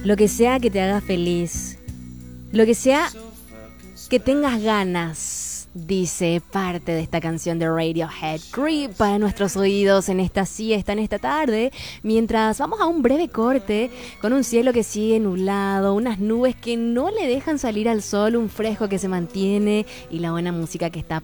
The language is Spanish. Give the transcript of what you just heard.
Lo que sea que te haga feliz. Lo que sea que tengas ganas, dice parte de esta canción de Radiohead. Creep para nuestros oídos en esta siesta, en esta tarde, mientras vamos a un breve corte con un cielo que sigue nublado, unas nubes que no le dejan salir al sol, un fresco que se mantiene y la buena música que está